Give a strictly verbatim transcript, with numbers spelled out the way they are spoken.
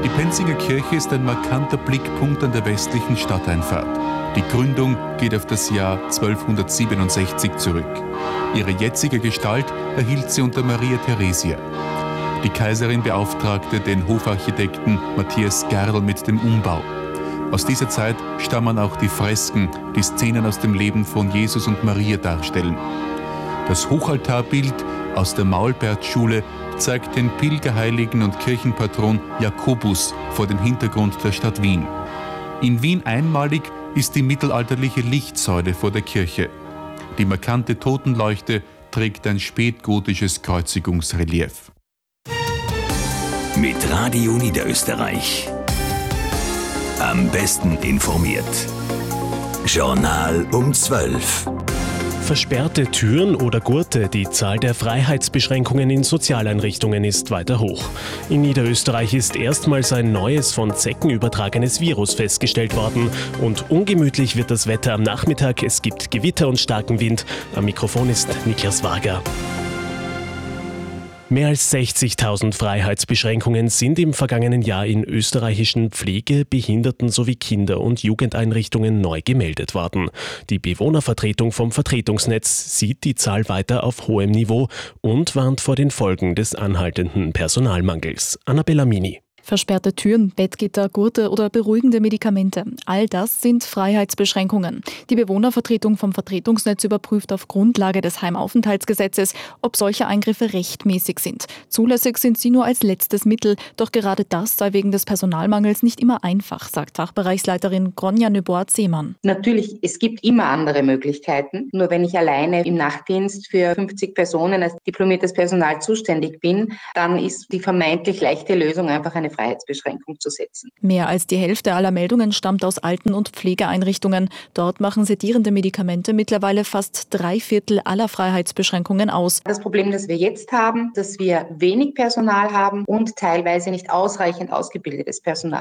Die Penzinger Kirche ist ein markanter Blickpunkt an der westlichen Stadteinfahrt. Die Gründung geht auf das Jahr zwölfhundertsiebenundsechzig zurück. Ihre jetzige Gestalt erhielt sie unter Maria Theresia. Die Kaiserin beauftragte den Hofarchitekten Matthias Gerl mit dem Umbau. Aus dieser Zeit stammen auch die Fresken, die Szenen aus dem Leben von Jesus und Maria darstellen. Das Hochaltarbild aus der Maulbertschule zeigt den Pilgerheiligen und Kirchenpatron Jakobus vor dem Hintergrund der Stadt Wien. In Wien einmalig ist die mittelalterliche Lichtsäule vor der Kirche. Die markante Totenleuchte trägt ein spätgotisches Kreuzigungsrelief. Mit Radio Niederösterreich. Am besten informiert. Journal um zwölf. Versperrte Türen oder Gurte, die Zahl der Freiheitsbeschränkungen in Sozialeinrichtungen ist weiter hoch. In Niederösterreich ist erstmals ein neues, von Zecken übertragenes Virus festgestellt worden. Und ungemütlich wird das Wetter am Nachmittag. Es gibt Gewitter und starken Wind. Am Mikrofon ist Niklas Wager. Mehr als sechzigtausend Freiheitsbeschränkungen sind im vergangenen Jahr in österreichischen Pflege-, Behinderten- sowie Kinder- und Jugendeinrichtungen neu gemeldet worden. Die Bewohnervertretung vom Vertretungsnetz sieht die Zahl weiter auf hohem Niveau und warnt vor den Folgen des anhaltenden Personalmangels. Annabella Mini. Versperrte Türen, Bettgitter, Gurte oder beruhigende Medikamente. All das sind Freiheitsbeschränkungen. Die Bewohnervertretung vom Vertretungsnetz überprüft auf Grundlage des Heimaufenthaltsgesetzes, ob solche Eingriffe rechtmäßig sind. Zulässig sind sie nur als letztes Mittel, doch gerade das sei wegen des Personalmangels nicht immer einfach, sagt Fachbereichsleiterin Gronja Neubohr-Zehmann. Natürlich, es gibt immer andere Möglichkeiten. Nur wenn ich alleine im Nachtdienst für fünfzig Personen als diplomiertes Personal zuständig bin, dann ist die vermeintlich leichte Lösung einfach eine Freiheitsbeschränkung zu setzen. Mehr als die Hälfte aller Meldungen stammt aus Alten- und Pflegeeinrichtungen. Dort machen sedierende Medikamente mittlerweile fast drei Viertel aller Freiheitsbeschränkungen aus. Das Problem, das wir jetzt haben, dass wir wenig Personal haben und teilweise nicht ausreichend ausgebildetes Personal.